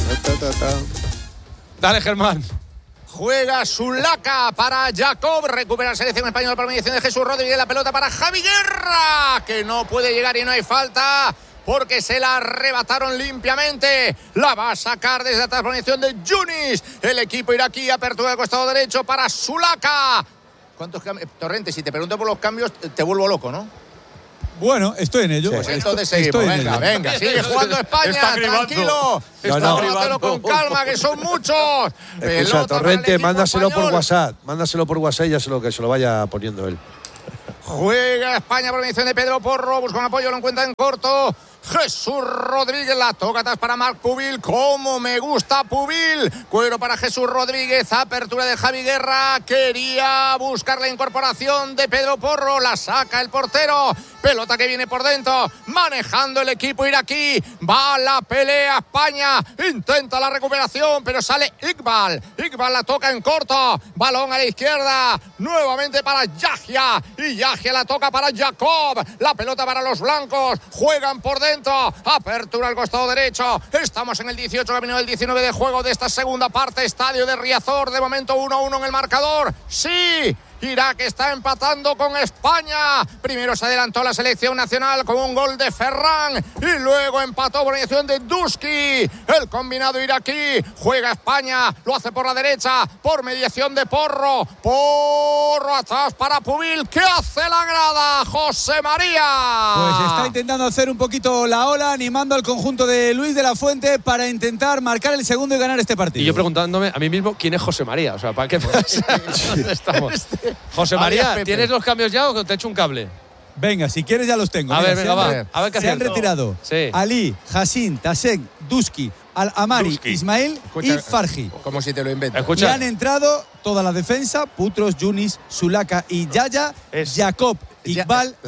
Dale, Germán. Juega Zulaca para Jacob. Recupera la selección española por mediación de Jesús Rodríguez. La pelota para Javi Guerra, que no puede llegar y no hay falta porque se la arrebataron limpiamente. La va a sacar desde atrás por mediación de Yunis. El equipo iraquí, apertura del costado derecho para Zulaca. ¿Cuántos cambios? Torrente, si te pregunto por los cambios, te vuelvo loco, ¿no? Bueno, estoy en ello. Pues entonces seguimos. Venga, sigue jugando España, tranquilo. Tómatelo con calma, que son muchos. Escucha, Torrente, mándaselo por WhatsApp. Mándaselo por WhatsApp y ya que se lo vaya poniendo él. Juega España por mediación de Pedro Porro. Busca un apoyo, lo encuentra en corto. Jesús Rodríguez, la toca atrás para Marc Pubil. ¡Cómo me gusta Pubil! Cuero para Jesús Rodríguez, apertura de Javi Guerra. Quería buscar la incorporación de Pedro Porro, la saca el portero. Pelota que viene por dentro, manejando el equipo iraquí. Va la pelea España, intenta la recuperación, pero sale Iqbal. Iqbal la toca en corto, balón a la izquierda, nuevamente para Yahya. Y Yahya la toca para Jacob. La pelota para los blancos, juegan por dentro. Apertura al costado derecho. Estamos en el 18, camino del 19 de juego de esta segunda parte. Estadio de Riazor, de momento 1-1 en el marcador. ¡Sí! Irak está empatando con España. Primero se adelantó la selección nacional con un gol de Ferran y luego empató por mediación de Duski. El combinado iraquí. Juega España, lo hace por la derecha por mediación de Porro. Porro atrás para Pubil. ¿Qué hace la grada, José María? Pues está intentando hacer un poquito la ola, animando al conjunto de Luis de la Fuente para intentar marcar el segundo y ganar este partido. Y yo preguntándome a mí mismo quién es José María. O sea, ¿para qué pasa? ¿Dónde estamos? José María, ¿tienes los cambios ya o te echo un cable? Venga, si quieres ya los tengo. A Mira, ver, venga, va. A ver qué se han retirado Ali, Hassin, Tasek, Duski, Al-Amari, Ismail y Farji. Como si te lo inventas. Y han entrado toda la defensa: Putros, Yunis, Zulaca y Yaya, Jacob, Iqbal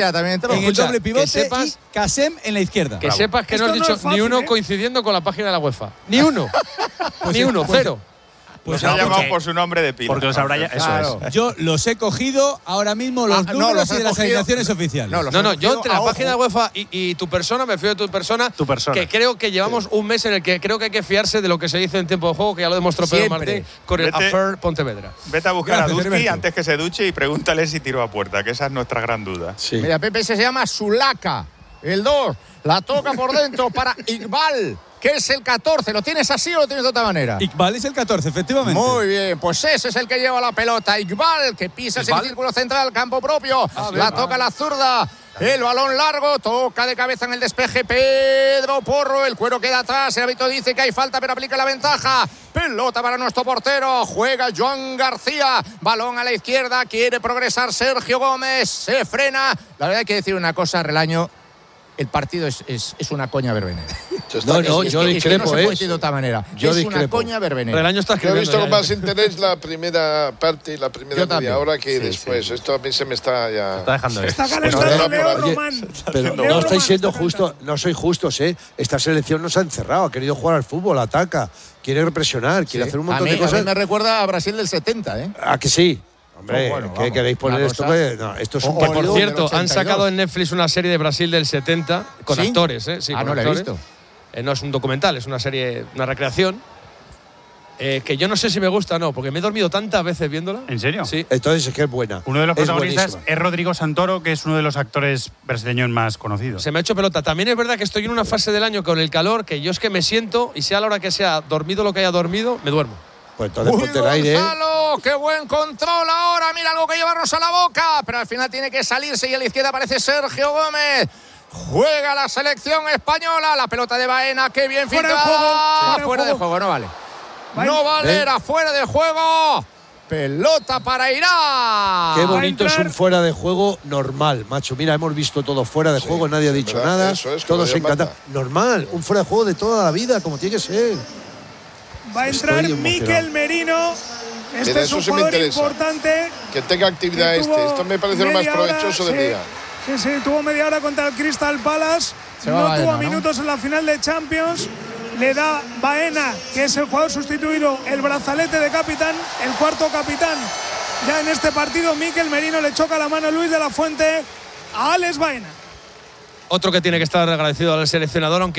en el doble pivote y Kasem en la izquierda. Que sepas que no has dicho ni uno coincidiendo con la página de la UEFA. Ni uno. Ni uno, cero. Pues ha llamado por su nombre de pila. Porque los habrá ya. Eso es. Yo los he cogido ahora mismo los números y de las alineaciones oficiales. No, yo entre la página de UEFA y tu persona, me fío de tu persona. Que creo que llevamos un mes en el que creo que hay que fiarse de lo que se dice en tiempo de juego, que ya lo demostró Pedro Martín con el Afer Pontevedra. Vete a buscar a Duski antes que se duche y pregúntale si tiró a puerta, que esa es nuestra gran duda. Sí. Mira, Pepe, se llama Zulaca, el 2. La toca por dentro para Iqbal, que es el 14. ¿Lo tienes así o lo tienes de otra manera? Iqbal es el 14, efectivamente. Muy bien, pues ese es el que lleva la pelota. Iqbal, que pisa el círculo central, campo propio. La toca la zurda. El balón largo, toca de cabeza en el despeje Pedro Porro. El cuero queda atrás. El árbitro dice que hay falta, pero aplica la ventaja. Pelota para nuestro portero. Juega Joan García. Balón a la izquierda. Quiere progresar Sergio Gómez. Se frena. La verdad hay que decir una cosa, Relaño. El partido es una coña verbenera. No, yo discrepo. No se puede decir de otra manera. Es una coña verbenera. El año está yo he visto con más interés la primera parte y la primera media hora que después. Esto a mí se me está ya. Está dejando esto. Está calentando Leo Román. Pero no estáis siendo justos, no sois justos, ¿eh? Esta selección nos ha encerrado, ha querido jugar al fútbol, ataca, quiere represionar, quiere hacer un montón de cosas. A mí me recuerda a Brasil del 70, ¿eh? ¿A que sí? Hombre, ¿qué queréis poner esto? No, esto es un partido. Por cierto, han sacado en Netflix una serie de Brasil del 70 con actores, ¿eh? Sí, no la he visto. No es un documental, es una serie, una recreación. Que yo no sé si me gusta o no, porque me he dormido tantas veces viéndola. ¿En serio? Sí. Entonces es que es buena. Uno de los protagonistas es Rodrigo Santoro, que es uno de los actores brasileños más conocidos. Se me ha hecho pelota. También es verdad que estoy en una fase del año con el calor, que yo es que me siento, y sea a la hora que sea, dormido lo que haya dormido, me duermo. Pues entonces ponte el aire. Gonzalo, qué buen control ahora. Mira algo que llevarnos a la boca. Pero al final tiene que salirse y a la izquierda aparece Sergio Gómez. Juega la selección española. La pelota de Baena, qué bien filtrada. Fuera de juego, no vale. No vale, era fuera de juego. Pelota para Irak. Qué bonito es un fuera de juego normal, macho. Mira, hemos visto todo fuera de juego, nadie ha dicho nada. Todos encantados. Normal, un fuera de juego de toda la vida, como tiene que ser. Va a entrar Mikel Merino. Este es un jugador importante. Que tenga actividad Esto me parece lo más provechoso del día. Sí, tuvo media hora contra el Crystal Palace. No tuvo minutos en la final de Champions. Le da Baena, que es el jugador sustituido, el brazalete de capitán, el cuarto capitán. Ya en este partido, Mikel Merino le choca la mano a Luis de la Fuente a Alex Baena. Otro que tiene que estar agradecido al seleccionador, aunque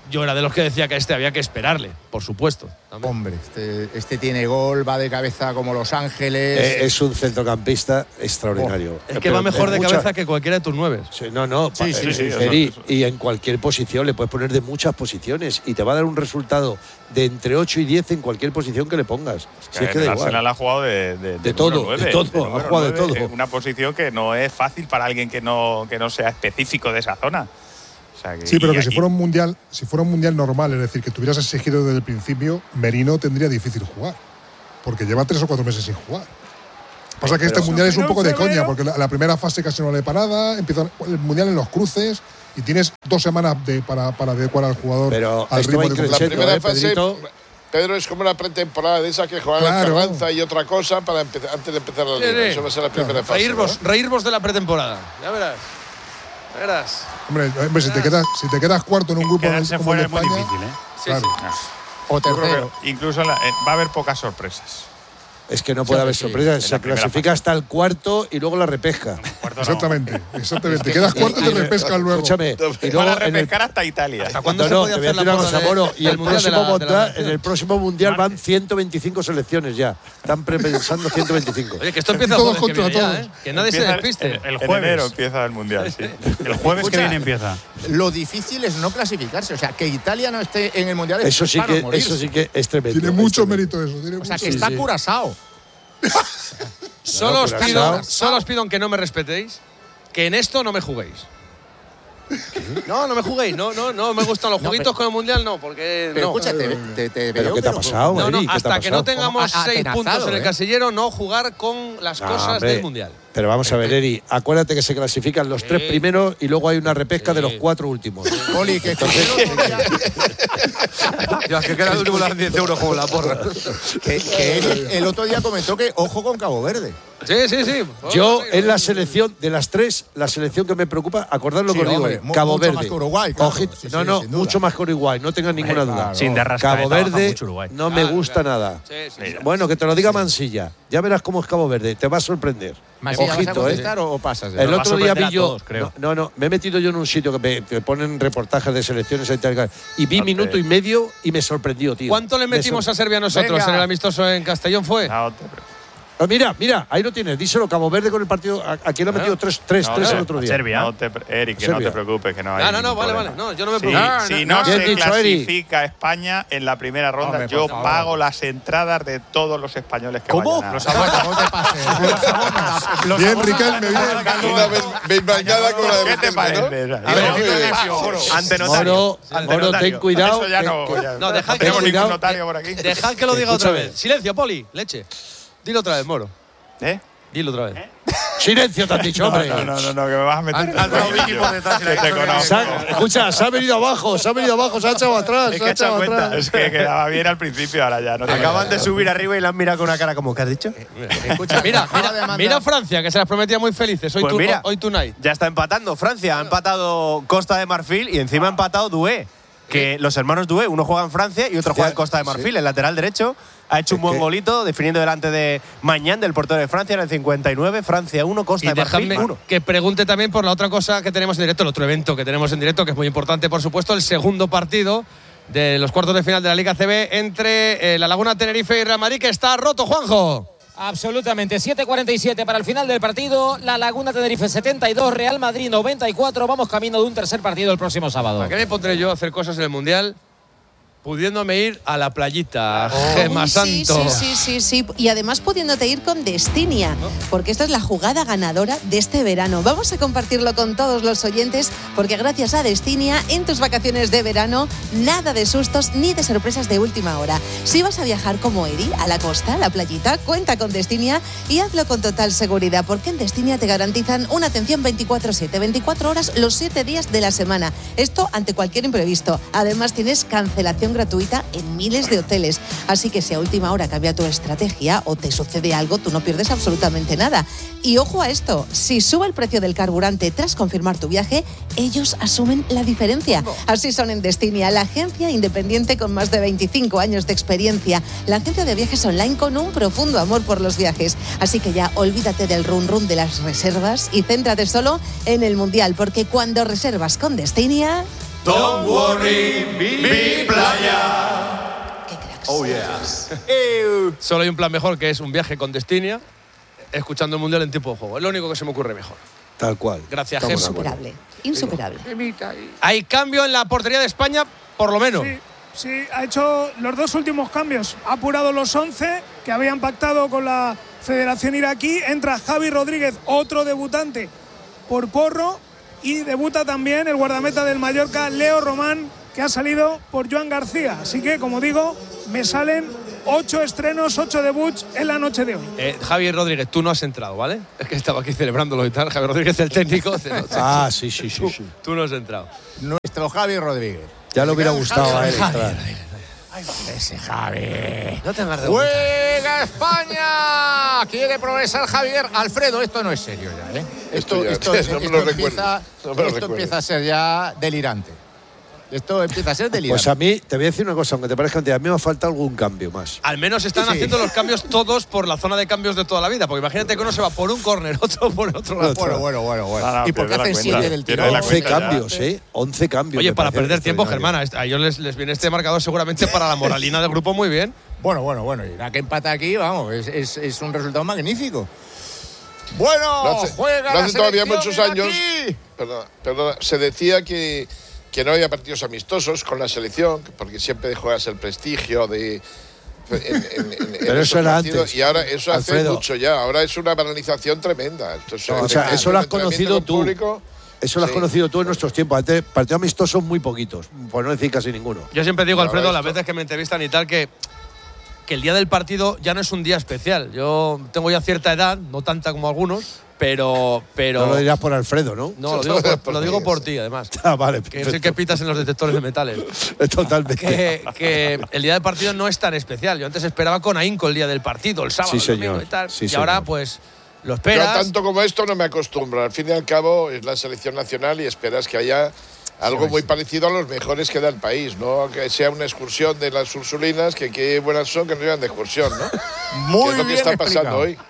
yo era de los que decía que a este había que esperarle, por supuesto. También. Hombre, este tiene gol, va de cabeza como Los Ángeles. Es un centrocampista extraordinario. Es que va mejor de cabeza que cualquiera de tus 9. Sí, no. Y en cualquier posición le puedes poner de muchas posiciones y te va a dar un resultado de entre 8 y 10 en cualquier posición que le pongas. Si es que el Arsenal ha jugado de todo, 9, de todo, ha jugado de todo. Una posición que no es fácil para alguien que no sea específico de esa zona. O sea sí, pero que si fuera un mundial normal, es decir, que tuvieras exigido desde el principio, Merino tendría difícil jugar, porque lleva 3 o 4 meses sin jugar. Pasa que este mundial es un poco de coña, porque la primera fase casi no vale para nada, empieza el mundial en los cruces y tienes 2 semanas para adecuar al jugador pero al ritmo de la primera fase, Pedro, es como una pretemporada de esa que juegan en Carranza y otra cosa para antes de empezar la liga. Eso va a ser la primera fase. Reírvos de la pretemporada, ya verás. Hombre, si te quedas cuarto en un grupo quedarse como fuera de es muy España, difícil, claro. O tercero. Incluso va a haber pocas sorpresas. Es que no puede haber sorpresas. Se clasifica hasta el cuarto y luego la repesca. Exactamente. Te quedas cuarto y te repescan luego. Escúchame. Y luego a repescar hasta Italia. ¿Hasta cuándo se puede hacer la cosa, Moro? Y en el próximo mundial van 125 selecciones ya. Están pensando 125. Oye, que esto empieza todos contra todos. Ya, que nadie se despiste. El jueves. En enero empieza el mundial, sí. El jueves que viene empieza. Lo difícil es no clasificarse. O sea, que Italia no esté en el mundial. Eso sí que es tremendo. Tiene mucho mérito eso. O sea, que está Curazao. Solo os pido, aunque no me respetéis, que en esto no me juguéis. No me juguéis. No me gustan los jueguitos con el mundial, no, porque. Pero no. escúchate, ¿Pero qué te ha pasado, No, hasta que no tengamos 6 puntos en el casillero, no jugar con las cosas del mundial. Pero vamos a ver, Eri, acuérdate que se clasifican los 3 primeros y luego hay una repesca de los 4 últimos. Poli, que Ya, que queda último las 10 euros como la porra. que el otro día comentó que ojo con Cabo Verde. Sí. Yo en la selección, de las 3, la selección que me preocupa, acordad lo que os digo, Cabo Verde. Mucho más que Uruguay, claro. Ojito, mucho más que Uruguay, no tengan ninguna duda. Claro. Sin derrascar. Cabo Verde no me gusta nada. Sí. Bueno, que te lo diga Mansilla. Ya verás cómo es Cabo Verde, te va a sorprender. Mansilla, ¿vas a contestar o pasas? El otro día vi yo, creo. No, me he metido yo en un sitio que me ponen reportajes de selecciones y vi minuto y medio y me sorprendió, tío. ¿Cuánto le metimos a Serbia nosotros en el amistoso en Castellón fue? Mira, ahí lo tienes. Díselo, Cabo Verde con el partido. Aquí lo ha metido 3 el otro día. Serbia. Eric, que no te preocupes, que no hay. Vale. No, yo no me preocupo. Si no se clasifica España en la primera ronda, yo pago las entradas de todos los españoles que vayan a… Los abonos, no te pases. Bien, Riquelme, bien. Una vez bañada con la de ¿Qué te parece? Moro, ten cuidado. Eso ya no, dejad que tenemos ningún notario por aquí. Dejad que lo diga otra vez. Silencio, Poli, leche. Dilo otra vez, Moro. Dilo otra vez. Silencio, te han dicho, hombre. No, que me vas a meter. Escucha, se ha venido abajo, se ha echado atrás. Es que quedaba bien al principio, ahora ya no. Acaban de subir arriba y la han mirado con una cara como, ¿qué has dicho? Escucha, mira Francia, que se las prometía muy felices. Hoy tonight. Ya está empatando Francia. Ha empatado Costa de Marfil y encima ha empatado Doué. Que los hermanos Doué, uno juega en Francia y otro juega en Costa de Marfil, el lateral derecho. Ha hecho un buen golito, definiendo delante de Mañán, del portero de Francia, en el 59. Francia 1, Costa de Marfil 1. Que pregunte también por la otra cosa que tenemos en directo, el otro evento que tenemos en directo, que es muy importante, por supuesto, el segundo partido de los cuartos de final de la Liga CB entre la Laguna Tenerife y Real Madrid, que está roto, Juanjo. Absolutamente, 7:47 para el final del partido. La Laguna Tenerife 72, Real Madrid 94. Vamos camino de un tercer partido el próximo sábado. ¿A qué me pondré yo a hacer cosas en el Mundial? Pudiéndome ir a la playita, Gemma Santo. Sí. Y además pudiéndote ir con Destinia, porque esta es la jugada ganadora de este verano. Vamos a compartirlo con todos los oyentes, porque gracias a Destinia, en tus vacaciones de verano, nada de sustos ni de sorpresas de última hora. Si vas a viajar como Eri, a la costa, a la playita, cuenta con Destinia y hazlo con total seguridad, porque en Destinia te garantizan una atención 24/7, 24 horas los 7 días de la semana. Esto ante cualquier imprevisto. Además tienes cancelación gratuita en miles de hoteles. Así que si a última hora cambia tu estrategia o te sucede algo, tú no pierdes absolutamente nada. Y ojo a esto, si sube el precio del carburante tras confirmar tu viaje, ellos asumen la diferencia. Así son en Destinia, la agencia independiente con más de 25 años de experiencia. La agencia de viajes online con un profundo amor por los viajes. Así que ya olvídate del run de las reservas y céntrate solo en el Mundial, porque cuando reservas con Destinia… Don't worry, mi playa. Oh, yeah. Solo hay un plan mejor, que es un viaje con Destinia, escuchando el Mundial en tiempo de juego. Es lo único que se me ocurre mejor. Tal cual. Gracias, Jesús. Insuperable. Insuperable. Hay cambio en la portería de España, por lo menos. Sí, ha hecho los 2 últimos cambios. Ha apurado los 11 que habían pactado con la Federación Iraquí. Entra Javi Rodríguez, otro debutante por Porro. Y debuta también el guardameta del Mallorca, Leo Román, que ha salido por Joan García. Así que, como digo, me salen 8 estrenos, 8 debuts en la noche de hoy. Javi Rodríguez, tú no has entrado, ¿vale? Es que estaba aquí celebrándolo y tal. Javi Rodríguez, el técnico. Sí. Tú no has entrado. Nuestro Javi Rodríguez. Ya le hubiera gustado a él. Ese Javi. No tengas de ¡Juega España! Quiere progresar Javier. Alfredo, esto no es serio ya, ¿eh? Esto empieza a ser ya delirante. Esto empieza a ser delirante. Pues a mí, te voy a decir una cosa, aunque te parezca antiguo, a mí me falta algún cambio más. Al menos están haciendo los cambios todos por la zona de cambios de toda la vida. Porque imagínate que uno se va por un córner, otro por otro lado. Bueno. ¿Y por qué hacen 7 del tirón? 11 cambios, 11 cambios. Oye, para perder tiempo, Germán, a ellos les viene este marcador seguramente para la moralina del grupo muy bien. Bueno. Irá que empata aquí, vamos, es un resultado magnífico. Bueno, juega la hace todavía selección muchos años. aquí. Perdona, se decía que no había partidos amistosos con la selección, porque siempre juegas el prestigio de. Pero eso era antes. Y ahora eso Alfredo. hace mucho ya. Ahora es una banalización tremenda. Eso lo has conocido tú. Eso lo has conocido tú en nuestros tiempos. Antes, partidos amistosos muy poquitos, por no decir casi ninguno. Yo siempre digo, Alfredo, las veces que me entrevistan y tal, que el día del partido ya no es un día especial. Yo tengo ya cierta edad, no tanta como algunos, pero no lo dirás por Alfredo, ¿no? No, lo digo por ti, además. Vale, que es el que pitas en los detectores de metales. Totalmente. Que el día del partido no es tan especial. Yo antes esperaba con ahínco el día del partido, el sábado, sí, el domingo y tal. Y ahora, pues, lo esperas. Yo tanto como esto no me acostumbro. Al fin y al cabo es la selección nacional y esperas que haya algo muy parecido a los mejores que da el país, ¿no? Que sea una excursión de las Ursulinas, que qué buenas son que no llevan de excursión, ¿no? Muy es lo que bien está explicado. pasando hoy.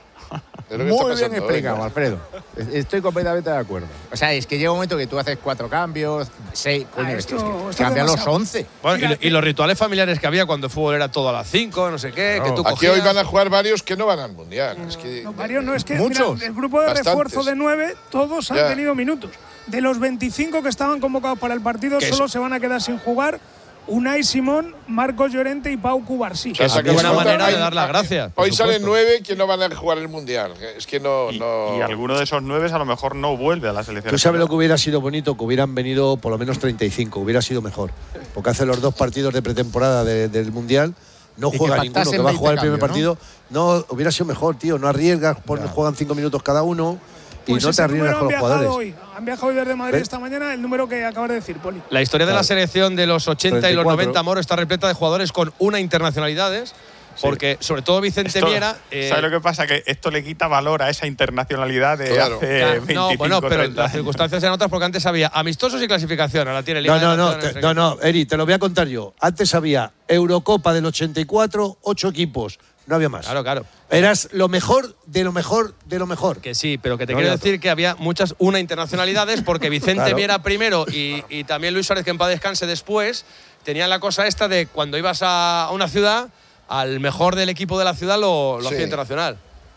Muy bien explicado, Alfredo. Estoy completamente de acuerdo. O sea, es que llega un momento que tú haces 4 cambios, 6, cambian los 11. Bueno, y los rituales familiares que había cuando el fútbol era todo a las 5, no sé qué, no. Que tú Aquí cogías. hoy van a jugar varios que no van al Mundial. Es que, no, varios no, es que muchos. Mira, el grupo de Bastantes. refuerzo de 9, todos han tenido minutos. De los 25 que estaban convocados para el partido, solo se van a quedar sin jugar Unai Simón, Marcos Llorente y Pau Cubarsí. Que es una buena manera de dar las gracias. Hoy salen 9 que no van a jugar el Mundial. Es que no. Y alguno de esos 9 a lo mejor no vuelve a la selección. Tú sabes lo que hubiera sido bonito, que hubieran venido por lo menos 35, hubiera sido mejor. Porque hace los 2 partidos de pretemporada del Mundial, no juega ninguno, que va a jugar el primer partido. No, hubiera sido mejor, tío, no arriesgas, juegan 5 minutos cada uno. Pues y no te arriesgas con los jugadores. Han viajado hoy desde Madrid esta mañana el número que acabas de decir, Poli. La historia de la selección de los 80 34. Y los 90, Moro, está repleta de jugadores con una internacionalidades. Porque, sobre todo, Vicente Miera. ¿Sabes lo que pasa? Que esto le quita valor a esa internacionalidad de hace 25, no, bueno, pero 30 las circunstancias eran otras porque antes había amistosos y clasificación. Ahora tiene Liga No, Eri, te lo voy a contar yo. Antes había Eurocopa del 84, 8 equipos. No había más. Claro. Eras lo mejor de lo mejor de lo mejor. Que sí, pero que te quiero decir que había muchas una internacionalidades porque Vicente Miera primero y también Luis Suárez, que en paz descanse después, tenían la cosa esta de cuando ibas a una ciudad, al mejor del equipo de la ciudad lo hacía internacional.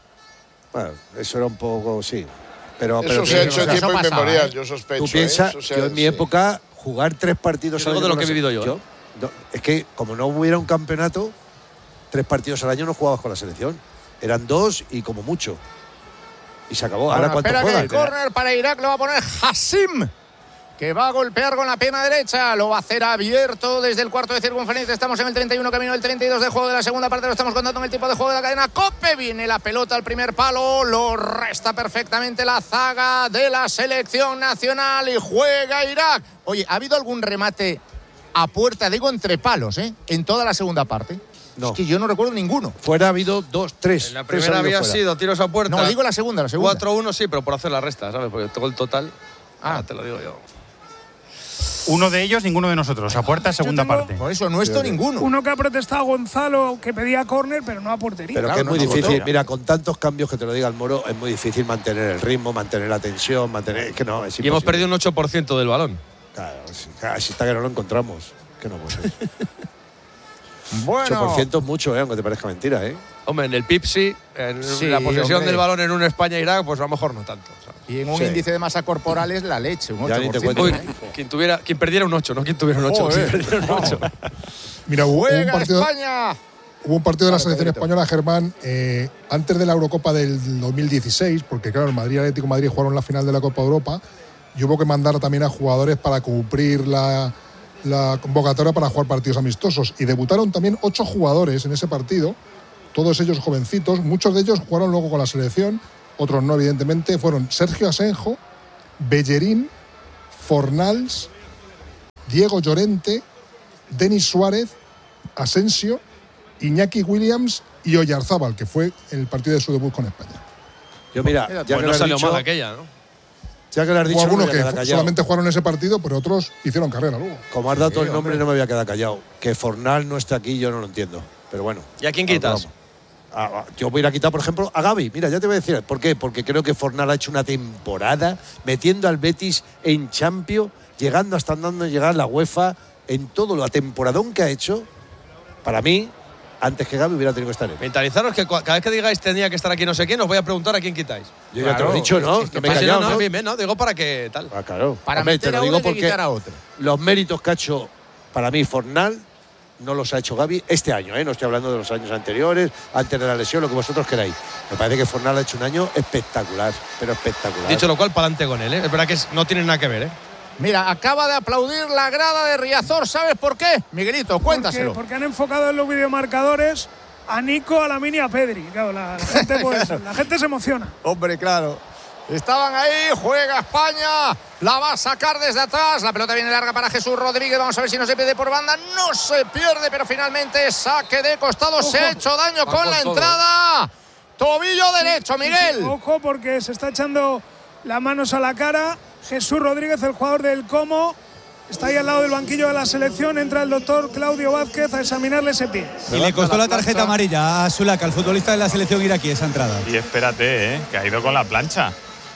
Bueno, eso era un poco, sí. Pero se ha hecho en tiempo inmemorial, yo sospecho. Tú piensas, yo en mi época, jugar 3 partidos al año. de lo que he vivido yo. Es que como no hubiera un campeonato, 3 partidos al año no jugabas con la selección. Eran 2 y como mucho. Y se acabó. Ahora ¿cuánto juegan? Que el córner para Irak lo va a poner Hassim, que va a golpear con la pierna derecha. Lo va a hacer abierto desde el cuarto de circunferencia. Estamos en el 31, camino del 32 de juego de la segunda parte. Lo estamos contando en el tipo de juego de la cadena COPE. Viene la pelota al primer palo. Lo resta perfectamente la zaga de la selección nacional y juega Irak. Oye, ¿ha habido algún remate a puerta, digo, entre palos, en toda la segunda parte? No. Es que yo no recuerdo ninguno. Fuera ha habido 2, 3. En la primera había sido tiros a puerta. No, digo la segunda. 4-1 sí, pero por hacer la resta, ¿sabes? Porque todo el total. Te lo digo yo. Uno de ellos, ninguno de nosotros. A puerta, segunda parte. Por eso, nuestro ninguno. Uno que ha protestado Gonzalo, que pedía córner, pero no a portería. Pero que es muy difícil. Mira, con tantos cambios que te lo diga el Moro, es muy difícil mantener el ritmo, mantener la tensión, mantener. Es que no, es imposible. Y hemos perdido un 8% del balón. Claro, si está que no lo encontramos. Que no puede ser. Bueno. 8% es mucho, aunque te parezca mentira, Hombre, en el PIB sí, la posesión del balón en un España-Irak, pues a lo mejor no tanto. ¿sabes? Y en un índice de masa corporal es la leche, un 8%. Ya ni te cuento. Uy, quien perdiera un 8, no quien tuviera un 8. Quien perdiera un 8. Mira, hubo España. un partido de la selección española, Germán, antes de la Eurocopa del 2016, porque claro, el Madrid y el Atlético de Madrid jugaron la final de la Copa Europa, y hubo que mandar también a jugadores para cumplir la convocatoria para jugar partidos amistosos. Y debutaron también 8 jugadores en ese partido, todos ellos jovencitos. Muchos de ellos jugaron luego con la selección, otros no, evidentemente. Fueron Sergio Asenjo, Bellerín, Fornals, Diego Llorente, Denis Suárez, Asensio, Iñaki Williams y Oyarzábal, que fue el partido de su debut con España. Yo mira, ya pues no salió mal aquella, ¿no? Ya que lo has dicho, algunos no que solamente jugaron ese partido, pero otros hicieron carrera luego. Como has dado el nombre, no me voy a quedar callado. Que Fornal no esté aquí, yo no lo entiendo. Pero bueno. ¿Y a quién quitas? Yo voy a ir a quitar, por ejemplo, a Gavi. Mira, ya te voy a decir. ¿Por qué? Porque creo que Fornal ha hecho una temporada metiendo al Betis en Champions, llegando hasta andando a llegar a la UEFA, en todo lo temporadón que ha hecho. Para mí, antes que Gavi hubiera tenido que estar él. Mentalizaros que cada vez que digáis tenía que estar aquí no sé quién, os voy a preguntar a quién quitáis. Yo ya te lo he dicho, ¿no? No me he callado, ¿no? Bien, no, digo para que tal. Claro. Para meter te lo a digo uno y porque quitar a otro. los méritos que ha hecho para mí Fornal no los ha hecho Gavi este año, no estoy hablando de los años anteriores, antes de la lesión, lo que vosotros queráis. Me parece que Fornal ha hecho un año espectacular, pero espectacular. Dicho lo cual, para adelante con él, Es verdad que no tiene nada que ver, Mira, acaba de aplaudir la grada de Riazor. ¿Sabes por qué? Miguelito, cuéntaselo. Porque han enfocado en los videomarcadores a Nico, a Lamine y a Pedri. Claro, la gente se emociona. Hombre, claro. Estaban ahí, juega España, la va a sacar desde atrás, la pelota viene larga para Jesús Rodríguez, vamos a ver si no se pierde por banda, no se pierde, pero finalmente saque de costado. Ojo, se ha hecho daño con la entrada, tobillo derecho, Miguel. Sí, ojo, porque se está echando las manos a la cara Jesús Rodríguez, el jugador del Como. Está ahí al lado del banquillo de la selección. Entra el doctor Claudio Vázquez a examinarle ese pie. Y le costó la tarjeta amarilla a Zulaka, el futbolista de la selección iraquí, esa entrada. Y espérate, que ha ido con la plancha.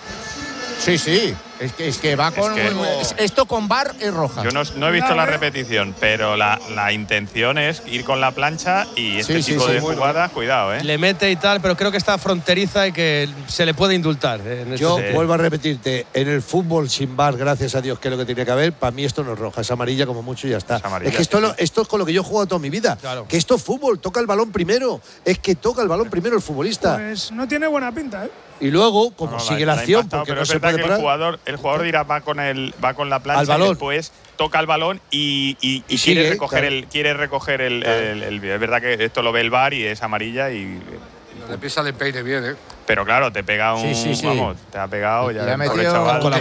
Sí. Es que va con. Esto con VAR es roja. Yo no he visto la repetición, pero la intención es ir con la plancha y este tipo de jugadas, cuidado, Le mete y tal, pero creo que está fronteriza y que se le puede indultar. Yo vuelvo a repetirte, en el fútbol sin VAR, gracias a Dios, que es lo que tiene que haber, para mí esto no es roja, es amarilla como mucho y ya está. Es que esto es con lo que yo he jugado toda mi vida. Claro. Que esto es fútbol, toca el balón primero. Es que toca el balón primero el futbolista. Pues no tiene buena pinta, Y luego, como sigue la acción, porque pero no es se puede parar. El jugador dirá va con la plancha al balón. Y después toca el balón y quiere recoger el es verdad que esto lo ve el VAR y es amarilla y le pisa el empeine bien, Pero claro, te pega vamos, te ha pegado ya el pobre chaval. Con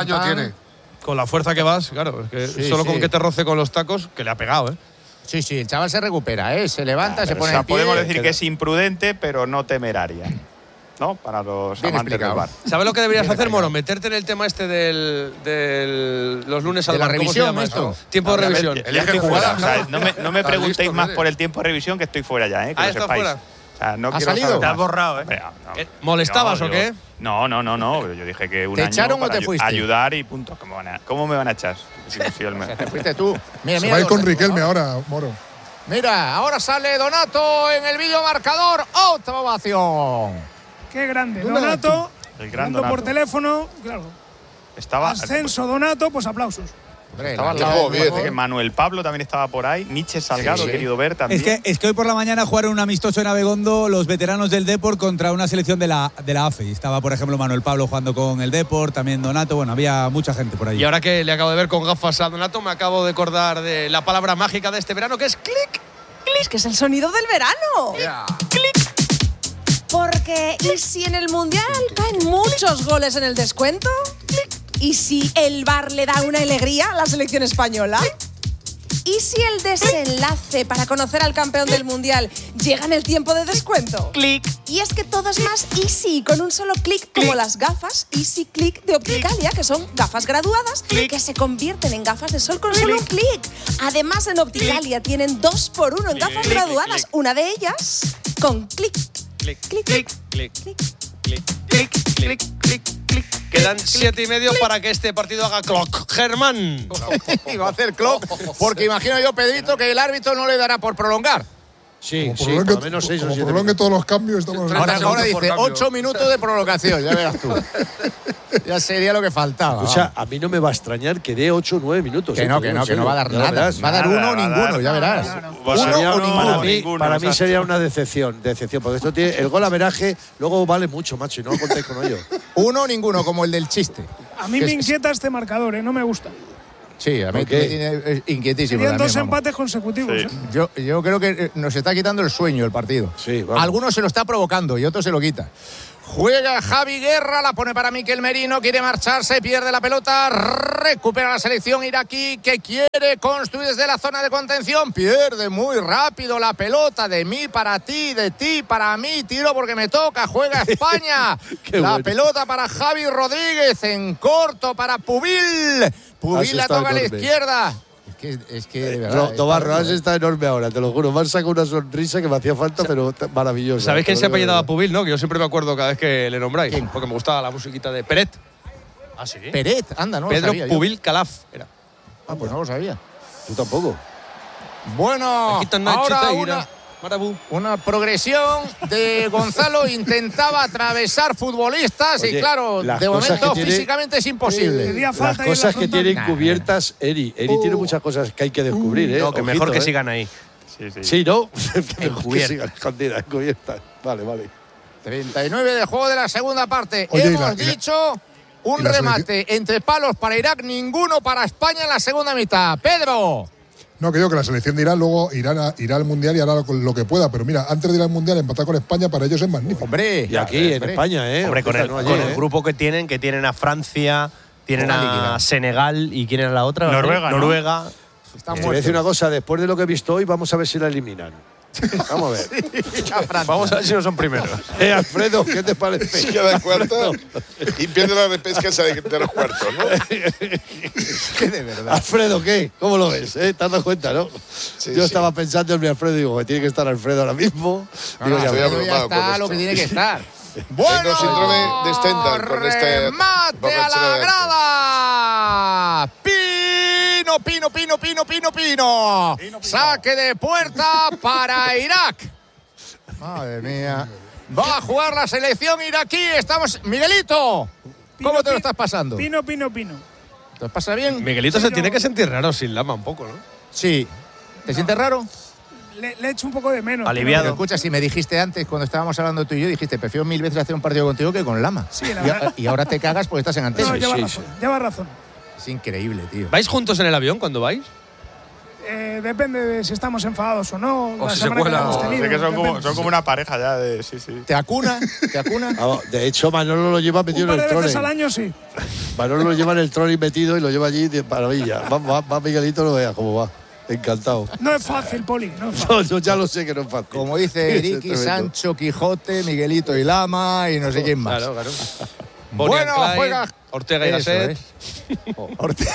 la fuerza que vas, claro, es que solo con que te roce con los tacos, que le ha pegado, Sí, el chaval se recupera, se levanta, se pone en pie. Podemos decir que es imprudente, pero no temeraria. ¿No? Para los amantes del VAR. ¿Sabes lo que deberías hacer, Moro? Meterte en el tema este del los lunes al bar. ¿Cómo se llama esto? Tiempo de revisión. Elige jugar. O sea, no me preguntéis más por el tiempo de revisión, que estoy fuera ya, que lo está sepáis. Fuera. O sea, no ¿Has salido? Te has borrado, ¿Molestabas o qué? No. Yo dije que un año. ¿Te echaron o para te fuiste? Ayudar y punto. ¿Cómo me van a echar? Te fuiste tú. Mira, se va a ir con Riquelme ahora, Moro. Mira, ahora sale Donato en el videomarcador. Otra ovación. Qué grande, Donato. El gran Donato. Por teléfono, claro. Ascenso Donato, pues aplausos. Estaba al lado que Manuel Pablo también estaba por ahí, Nietzsche Salgado, he querido ver también. Es que hoy por la mañana jugaron un amistoso en Abegondo los veteranos del Depor contra una selección de la AFE. Estaba, por ejemplo, Manuel Pablo jugando con el Depor, también Donato, bueno, había mucha gente por ahí. Y ahora que le acabo de ver con gafas a Donato, me acabo de acordar de la palabra mágica de este verano, que es clic. Es que es el sonido del verano. Clic. Porque, ¿y si en el Mundial caen muchos goles en el descuento? ¿Y si el VAR le da una alegría a la selección española? ¿Y si el desenlace para conocer al campeón del Mundial llega en el tiempo de descuento? Clic. Y es que todo es más easy, con un solo clic, como las gafas Easy Click de Opticalia, que son gafas graduadas que se convierten en gafas de sol con solo un clic. Además, en Opticalia tienen 2x1 en gafas graduadas, una de ellas con clic. Clic. clic, clic, clic, clic, clic. Quedan 7:30 para que este partido haga clock. Germán. Y va a hacer clock, porque imagino yo, Pedrito, que el árbitro no le dará por prolongar. Sí, Como sí, por lo menos 6 o 7 prolongue todos los cambios. Estamos ahora dice 8 minutos de prolongación, ya verás tú. Ya sería lo que faltaba. O sea, a mí no me va a extrañar que dé 8 o 9 minutos. Que no va a dar nada. Va a dar uno o ninguno, ya verás. Uno o ninguno. Para mí sería una decepción, porque esto tiene el gol averaje, luego vale mucho, macho, y no contéis con ello. Uno o ninguno, como el del chiste. A mí me inquieta este marcador, no me gusta. Sí, a mí me tiene inquietísimo. Serían 2 empates consecutivos. Sí. Yo creo que nos está quitando el sueño el partido. Sí, algunos se lo está provocando y otros se lo quita. Juega Javi Guerra, la pone para Miquel Merino, quiere marcharse, pierde la pelota, recupera la selección iraquí que quiere construir desde la zona de contención, pierde muy rápido la pelota, de mí para ti, de ti para mí, tiro porque me toca, juega España. La pelota para Javi Rodríguez, en corto para Pubil. Pubil la toca a la izquierda. Es que de verdad. Tobarro está enorme ahora, te lo juro. Me han sacado una sonrisa que me hacía falta, pero maravillosa. ¿Sabéis quién se apellidaba Pubil, no? Que yo siempre me acuerdo cada vez que le nombráis. ¿Quién? Porque me gustaba la musiquita de Peret. ¿Ah, sí? Peret, anda, no Pedro lo sabía. Pubil Calaf era. Ah, pues no lo sabía. Tú tampoco. Bueno, ahora una progresión de Gonzalo. Intentaba atravesar futbolistas. Oye, y claro, de momento físicamente es imposible. Las cosas que tienen cubiertas Eri tiene muchas cosas que hay que descubrir. No, que mejor que sigan ahí. Sí, ¿no? Mejor que sigan escondidas, cubiertas. Vale. 39 de juego de la segunda parte. Oye, hemos dicho un remate entre palos para Irak, ninguno para España en la segunda mitad. Pedro. No, que digo que la selección de Irán luego irá al Mundial y hará lo que pueda. Pero mira, antes de ir al Mundial, empatar con España para ellos es magnífico. Hombre, y aquí en España, Hombre, con el grupo que tienen a Francia, tienen a Senegal y quieren a la otra. Noruega. Te voy a decir una cosa, después de lo que he visto hoy, vamos a ver si la eliminan. Vamos a ver. Vamos a ver si no son primeros. Alfredo, ¿qué te parece? Si queda cuarto y pierde la repesca esa de los cuartos, ¿no? Que de verdad. Alfredo, ¿qué? ¿Cómo lo ves? ¿Te has dado cuenta, no? Sí, Yo estaba pensando en mi Alfredo y digo, que tiene que estar Alfredo ahora mismo. Ya está lo que tiene que estar. Bueno, tengo síndrome de Stendhal con este remate a la grada. Pino. Saque de puerta para Irak. Madre mía. Va a jugar la selección iraquí. Estamos. Miguelito, ¿cómo te lo estás pasando? Pino. ¿Te pasa bien? Miguelito se tiene que sentir raro sin Lama un poco, ¿no? Sí. ¿Te sientes raro? Le echo un poco de menos. Aliviado. Pero escucha, si me dijiste antes, cuando estábamos hablando tú y yo, dijiste, prefiero 1000 veces hacer un partido contigo que con Lama. Sí, la verdad. Y ahora te cagas porque estás en antena. No, lleva razón. Es increíble, tío. ¿Vais juntos en el avión cuando vais? Depende de si estamos enfadados o no. O la si semana se cuela. que hemos tenido, Que son como una pareja ya de. Sí. ¿Te acuna? De hecho, Manolo lo lleva metido en el trolley. Un par de veces al año, sí. Manolo lo lleva en el trolley metido y lo lleva allí de maravilla. Va Miguelito, lo vea cómo va. Encantado. No es fácil, Poli. No es fácil. No, ya lo sé que no es fácil. Como dice Ricky, Sancho, Quijote, Miguelito y Lama y no sé quién más. Claro. Bueno, juega Ortega y Gasset. Ortega.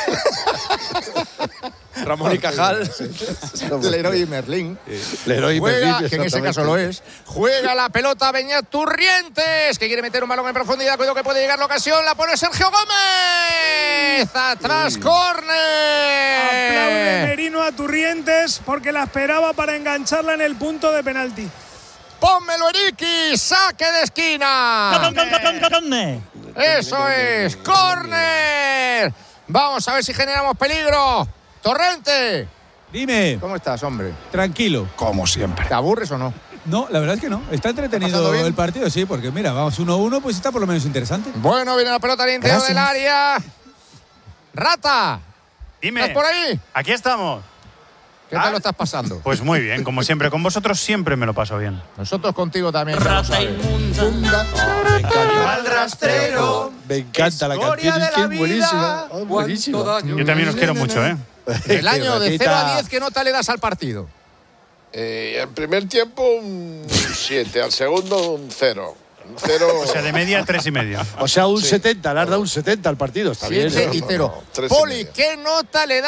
Ramón y Cajal. Leroy y Merlín. Leroy y Juega, Merlín, que en ese caso lo es. Juega la pelota Beñat Turrientes, que quiere meter un balón en profundidad. Cuidado que puede llegar la ocasión. La pone Sergio Gómez. Atrás, córner. Aplaude Merino a Turrientes porque la esperaba para engancharla en el punto de penalti. Pónmelo, Eriki. Saque de esquina. Eso es. Córner. Vamos a ver si generamos peligro. Torrente. Dime. ¿Cómo estás, hombre? Tranquilo. Como siempre. ¿Te aburres o no? No, la verdad es que no. Está entretenido el partido, sí, porque mira, vamos 1-1, pues está por lo menos interesante. Bueno, viene la pelota al interior del área. Rata. Dime. ¿Estás por ahí? Aquí estamos. ¿Qué tal lo estás pasando? Pues muy bien, como siempre. Con vosotros siempre me lo paso bien. Nosotros contigo también. Rata inmunda. Al rastrero. Me encanta la canción, es que es buenísima. Buenísima. Yo también os quiero mucho, ¿eh? El año de 0 a 10, ¿qué nota le das al partido? Al primer tiempo un 7, al segundo un 0. O sea, de media 3,5. O sea, un 70, le has dado un 70 al partido, está bien. 7 y 0. Poli, ¿qué nota le das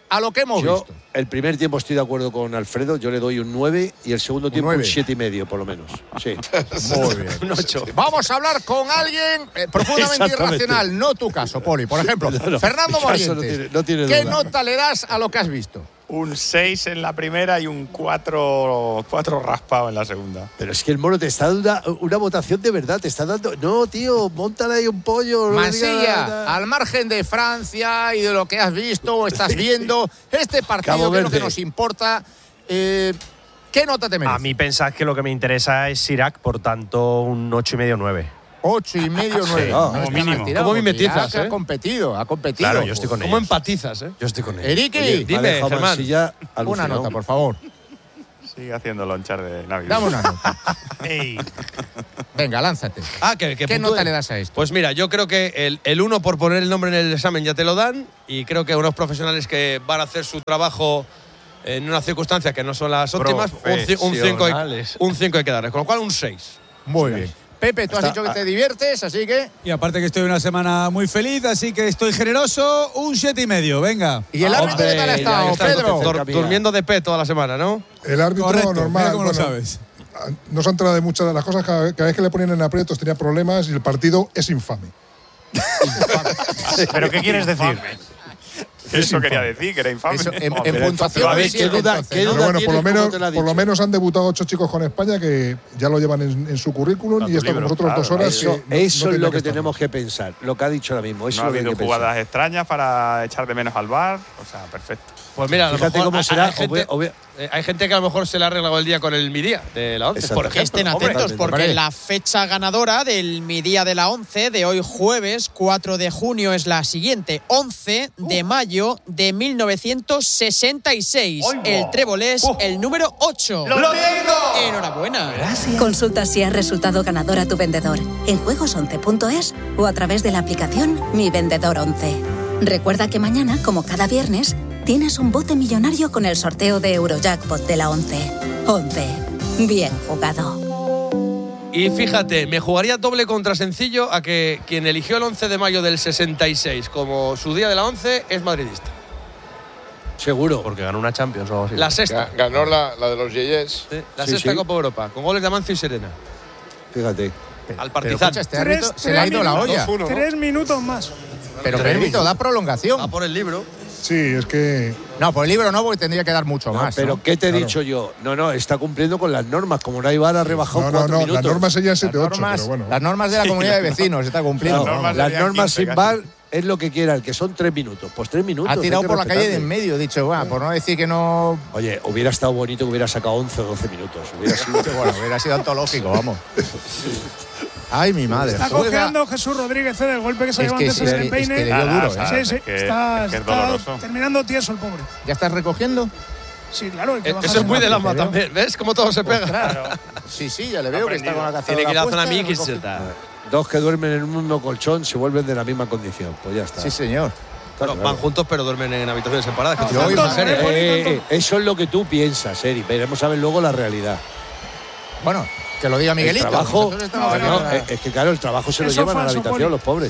a lo que hemos visto. El primer tiempo estoy de acuerdo con Alfredo, yo le doy un 9 y el segundo tiempo un 7,5 por lo menos. Sí. Muy bien. Un 8. Vamos a hablar con alguien profundamente irracional, no tu caso, Poli. Por ejemplo, Fernando Morientes. No tiene ¿Qué duda. nota le das a lo que has visto? Un 6 en la primera y un 4 raspado en la segunda. Pero es que el mono te está dando una votación de verdad, te está dando… No, tío, móntale ahí un pollo. Mansilla, al margen de Francia y de lo que has visto o estás viendo, este partido que es lo que nos importa, ¿qué nota te merece? A mí pensad que lo que me interesa es Irak, por tanto un 8,5-9. 8,5, 9. Como mínimo. ¿Cómo mimetizas? Ha competido. Claro, yo estoy con ellos. ¿Cómo empatizas? Yo estoy con ellos. Eriki, dime, Germán. una nota, por favor. Sigue haciendo lonchar de Navidad. Dame una nota. Venga, lánzate. ¿Qué nota le das a esto? Pues mira, yo creo que el 1 por poner el nombre en el examen ya te lo dan, y creo que unos profesionales que van a hacer su trabajo en unas circunstancias que no son las óptimas, un 5 hay que darles, con lo cual un 6. Muy bien. Pepe, tú has dicho que te diviertes, así que… Y aparte que estoy una semana muy feliz, así que estoy generoso, un 7,5, venga. ¿Y el árbitro qué tal ha estado, Pedro? Durmiendo de pie toda la semana, ¿no? El árbitro Correcto, normal. ¿cómo lo sabes? No se ha enterado de muchas de las cosas, cada vez que le ponían en aprietos tenía problemas y el partido es infame. ¿Pero qué quieres decir? Eso quería decir, que era infame. Eso, en puntuación. A ver, ¿qué duda Pero bueno, por lo menos han debutado 8 chicos con España que ya lo llevan en su currículum y esto con nosotros 2 horas. Eso es lo que tenemos que pensar, lo que ha dicho ahora mismo. Eso No ha es lo que hay habido que jugadas pensar. extrañas para echar de menos al VAR. O sea, perfecto. Pues mira, a lo Fíjate mejor cómo será. hay gente que a lo mejor se le ha arreglado el día con el midía de la 11, por Que ejemplo. estén atentos, porque la fecha ganadora del midía de la 11 de hoy jueves 4 de junio es la siguiente: 11 de mayo de 1966. El trébol es el número 8. ¡Lo tengo! Enhorabuena. Consulta si has resultado ganador a tu vendedor en juegos11.es o a través de la aplicación Mi Vendedor 11. Recuerda que mañana, como cada viernes, tienes un bote millonario con el sorteo de Eurojackpot de la 11. 11. Bien jugado. Y fíjate, me jugaría doble contra sencillo a que quien eligió el 11 de mayo del 66 como su día de la 11 es madridista. Seguro. Porque ganó una Champions o algo así. La sexta. Ganó la de los Yeyes. Sí, la sexta Copa Europa, con goles de Amancio y Serena. Fíjate. Al Partizan. Este árbitro se le ha ido la olla. 3 minutos más. Pero Pedrito, da prolongación. Va por el libro. Sí, es que… No, por el libro no, porque tendría que dar mucho más. Pero ¿no? ¿qué te he dicho yo? No, está cumpliendo con las normas. Como no hay VAR, ha rebajado 4 minutos. Las normas serían 7-8, pero bueno. Las normas de la comunidad de vecinos está cumpliendo. Las normas sin VAR es lo que quieran, que son 3 minutos. Pues 3 minutos. Ha tirado por la calle de en medio, dicho, por no decir que no… Oye, hubiera estado bonito que hubiera sacado 11 o 12 minutos. Hubiera sido… Bueno, hubiera sido antológico, vamos. Ay, mi madre. Está cojeando Jesús Rodríguez del golpe que se llevó antes en el peine. Es que le dio duro, Sí, sí. Está terminando tieso el pobre. ¿Ya estás recogiendo? Sí, claro. Eso es muy de Lama también. ¿Ves cómo todo se pega? Claro. Sí, ya le veo que está con la cazadora. Tiene que ir a la zona puesta, mix. Dos que duermen en un mismo colchón se vuelven de la misma condición. Pues ya está. Sí, señor. Bueno, van juntos pero duermen en habitaciones separadas. Eso es lo que tú piensas, Eri. Veremos a ver luego la realidad. Bueno, que lo diga Miguelito. El trabajo, es que claro, el trabajo se lo llevan a la habitación los pobres.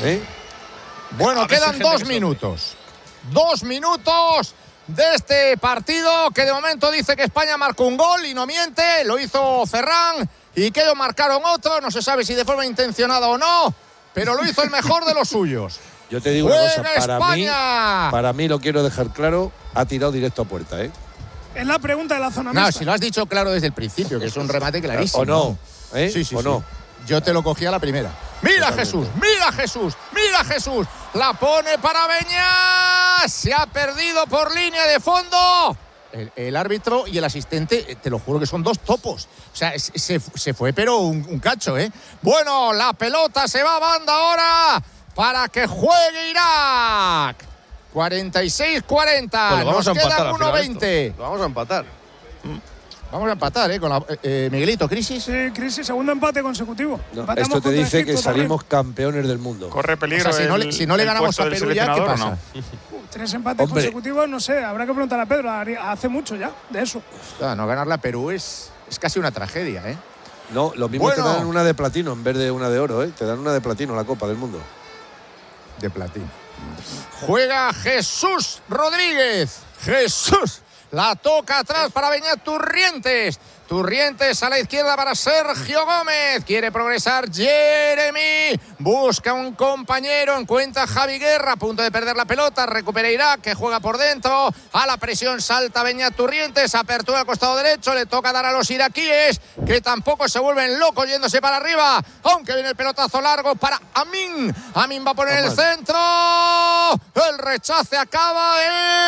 Bueno, quedan 2 minutos. 2 minutos de este partido que de momento dice que España marcó un gol y no miente. Lo hizo Ferran y que ellos marcaron otro. No se sabe si de forma intencionada o no, pero lo hizo el mejor de los suyos. Yo te digo una cosa, para mí lo quiero dejar claro, ha tirado directo a puerta, ¿eh? Es la pregunta de la zona mixta. No, si lo has dicho claro desde el principio, que es un remate clarísimo. ¿O no? Sí. No. Yo te lo cogí a la primera. ¡Mira Jesús! ¡Mira Jesús! ¡Mira Jesús! La pone para Beñat. Se ha perdido por línea de fondo. El árbitro y el asistente, te lo juro que son 2 topos. O sea, se fue, pero un cacho, ¿eh? Bueno, la pelota se va a banda ahora para que juegue Irak. 46-40. Bueno, vamos a empatar. 1-20. Vamos a empatar. Vamos a empatar, con la, Miguelito, ¿crisis? Sí, crisis, segundo empate consecutivo. No, esto te dice que salimos campeones del mundo. Corre peligro. O sea, si no le ganamos a Perú ya, ¿qué pasa? No. 3 empates consecutivos, no sé, habrá que preguntar a Pedro. Hace mucho ya de eso. No ganarle a Perú es casi una tragedia, ¿eh? No, lo mismo te dan una de platino en vez de una de oro, ¿eh? Te dan una de platino la Copa del Mundo. De platino. Juega Jesús Rodríguez. Jesús. La toca atrás para Beñat Turrientes. Turrientes a la izquierda para Sergio Gómez. Quiere progresar Jeremy. Busca un compañero. Encuentra a Javi Guerra. A punto de perder la pelota. Recupera Irak, que juega por dentro. A la presión salta Beñat Turrientes. Apertura al costado derecho. Le toca dar a los iraquíes, que tampoco se vuelven locos yéndose para arriba. Aunque viene el pelotazo largo para Amin. Amin va a poner el centro. El rechace acaba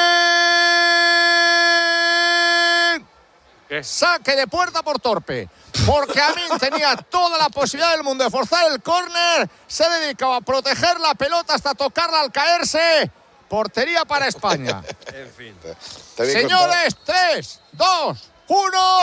en saque de puerta por torpe, porque Amin tenía toda la posibilidad del mundo de forzar el córner, se dedicaba a proteger la pelota hasta tocarla al caerse. Portería para España. En fin. Señores, 3, 2, 1,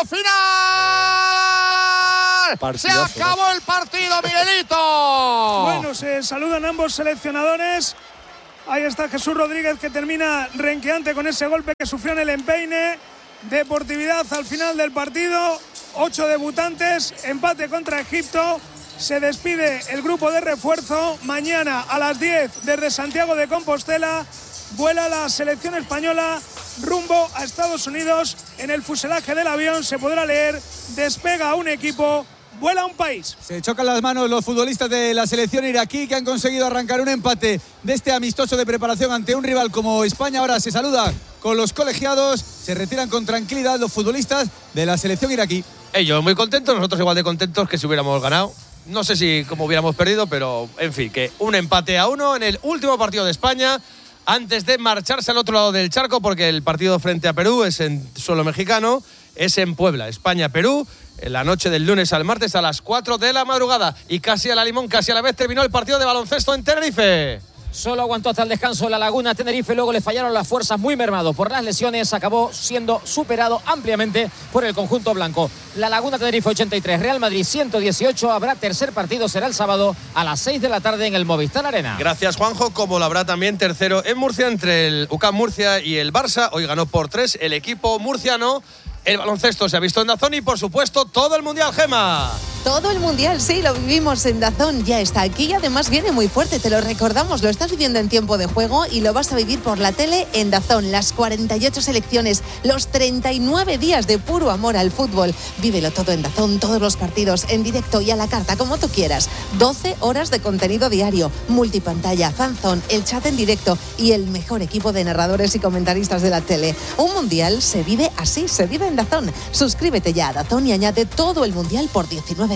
final. Partidazo. Se acabó el partido, Miguelito. Bueno, se saludan ambos seleccionadores. Ahí está Jesús Rodríguez, que termina renqueante con ese golpe que sufrió en el empeine. Deportividad al final del partido. 8 debutantes, empate contra Egipto. Se despide el grupo de refuerzo. Mañana a las 10 desde Santiago de Compostela vuela la selección española rumbo a Estados Unidos. En el fuselaje del avión se podrá leer: despega un equipo, vuela un país. Se chocan las manos los futbolistas de la selección iraquí, que han conseguido arrancar un empate de este amistoso de preparación ante un rival como España. Ahora se saluda con los colegiados, se retiran con tranquilidad los futbolistas de la selección iraquí. Ellos muy contentos, nosotros igual de contentos que si hubiéramos ganado. No sé si como hubiéramos perdido, pero en fin, que un empate a 1 en el último partido de España antes de marcharse al otro lado del charco, porque el partido frente a Perú es en suelo mexicano, es en Puebla. España-Perú, en la noche del lunes al martes a las 4 de la madrugada. Y casi a la limón, casi a la vez terminó el partido de baloncesto en Tenerife. Solo aguantó hasta el descanso la Laguna Tenerife, luego le fallaron las fuerzas, muy mermado por las lesiones, acabó siendo superado ampliamente por el conjunto blanco. La Laguna Tenerife 83, Real Madrid 118, habrá tercer partido, será el sábado a las 6 de la tarde en el Movistar Arena. Gracias, Juanjo, como lo habrá también tercero en Murcia entre el UCAM Murcia y el Barça. Hoy ganó por 3 el equipo murciano. El baloncesto se ha visto en DAZN y, por supuesto, todo el Mundial, Gema. Todo el Mundial, sí, lo vivimos en DAZN, ya está aquí y además viene muy fuerte, te lo recordamos, lo estás viviendo en tiempo de juego y lo vas a vivir por la tele en DAZN. Las 48 selecciones, los 39 días de puro amor al fútbol. Vívelo todo en DAZN, todos los partidos en directo y a la carta, como tú quieras. 12 horas de contenido diario, multipantalla, fanzone, el chat en directo y el mejor equipo de narradores y comentaristas de la tele. Un Mundial se vive así, se vive en DAZN. Suscríbete ya a DAZN y añade todo el Mundial por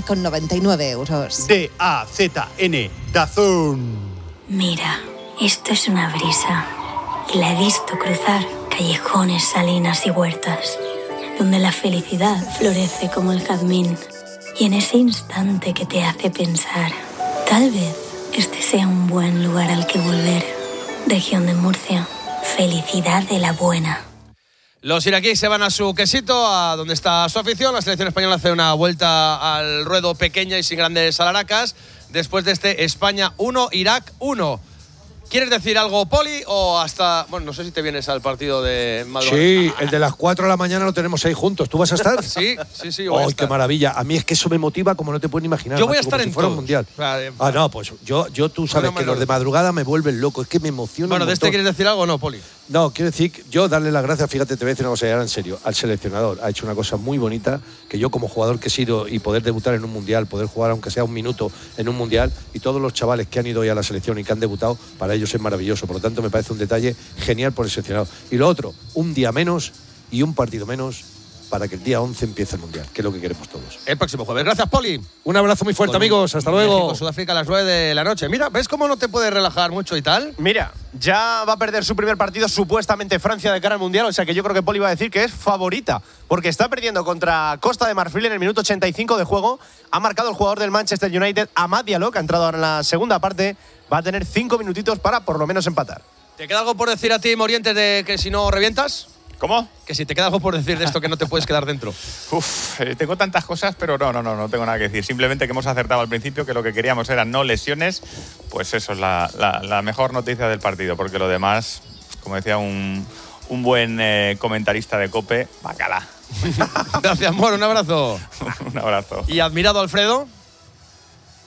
19,99 euros. DAZN, DAZN. Mira, esto es una brisa. Y la he visto cruzar callejones, salinas y huertas, donde la felicidad florece como el jazmín. Y en ese instante que te hace pensar, tal vez este sea un buen lugar al que volver. Región de Murcia, felicidad de la buena. Los iraquíes se van a su quesito, a donde está su afición. La selección española hace una vuelta al ruedo pequeña y sin grandes alaracas después de este España 1, Irak 1. ¿Quieres decir algo, Poli? O hasta... Bueno, no sé si te vienes al partido de madrugada. Sí, el de las 4 de la mañana lo tenemos ahí juntos. ¿Tú vas a estar? Sí. ¡Ay, qué maravilla! A mí es que eso me motiva como no te puedes ni imaginar. Yo voy a estar en fuera todo. Un mundial. No, pues yo tú sabes que los de madrugada me vuelven loco. Es que me emociona. Bueno, ¿de este quieres decir algo o no, Poli? No, quiero decir, yo darle las gracias, fíjate, te voy a decir una cosa, ahora en serio, al seleccionador. Ha hecho una cosa muy bonita, que yo como jugador que he sido y poder debutar en un mundial, poder jugar aunque sea un minuto en un mundial, y todos los chavales que han ido hoy a la selección y que han debutado, para ellos es maravilloso. Por lo tanto, me parece un detalle genial por el seleccionador. Y lo otro, un día menos y un partido menos para que el día 11 empiece el mundial, que es lo que queremos todos. El próximo jueves. Gracias, Poli. Un abrazo muy fuerte, amigos. Hasta luego. México, Sudáfrica a las 9 de la noche. Mira, ¿ves cómo no te puedes relajar mucho y tal? Mira, ya va a perder su primer partido supuestamente Francia de cara al Mundial, o sea que yo creo que Poli va a decir que es favorita, porque está perdiendo contra Costa de Marfil en el minuto 85 de juego. Ha marcado el jugador del Manchester United, Amad Diallo, que ha entrado ahora en la segunda parte. Va a tener 5 minutitos para por lo menos empatar. ¿Te queda algo por decir a ti, Morientes, de que si no revientas? ¿Cómo? Que si te queda algo por decir de esto que no te puedes quedar dentro. Tengo tantas cosas, pero no tengo nada que decir. Simplemente que hemos acertado al principio que lo que queríamos eran no lesiones. Pues eso es la mejor noticia del partido, porque lo demás, como decía un buen comentarista de COPE, bacala. Gracias, Mor, un abrazo. Un abrazo. ¿Y admirado, Alfredo?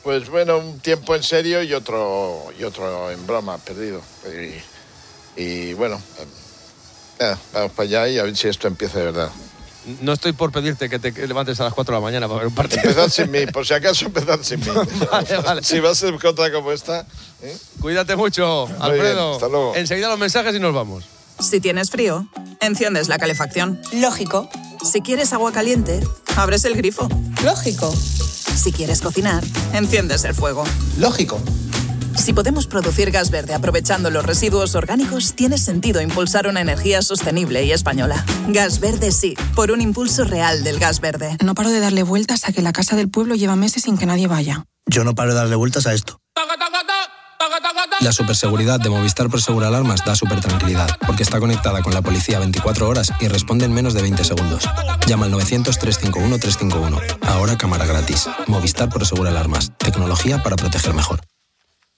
Pues bueno, un tiempo en serio y otro en broma, perdido. Y bueno, vamos para allá y a ver si esto empieza de verdad. No estoy por pedirte que te levantes a las 4 de la mañana para ver un partido. Empezar sin mí, por si acaso empezar sin mí. Vale. Si va a ser contra como esta. Cuídate mucho, Alfredo. Bien, hasta luego. Enseguida los mensajes y nos vamos. Si tienes frío, enciendes la calefacción. Lógico. Si quieres agua caliente, abres el grifo. Lógico. Si quieres cocinar, enciendes el fuego. Lógico. Si podemos producir gas verde aprovechando los residuos orgánicos, tiene sentido impulsar una energía sostenible y española. Gas verde sí, por un impulso real del gas verde. No paro de darle vueltas a que la casa del pueblo lleva meses sin que nadie vaya. Yo no paro de darle vueltas a esto. La superseguridad de Movistar Prosegur Alarmas da supertranquilidad, porque está conectada con la policía 24 horas y responde en menos de 20 segundos. Llama al 900-351-351. Ahora cámara gratis. Movistar Prosegur Alarmas. Tecnología para proteger mejor.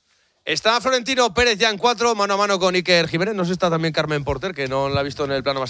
Está Florentino Pérez ya en 4, mano a mano con Iker Jiménez. No sé si está también Carmen Porter, que no la ha visto en el plano más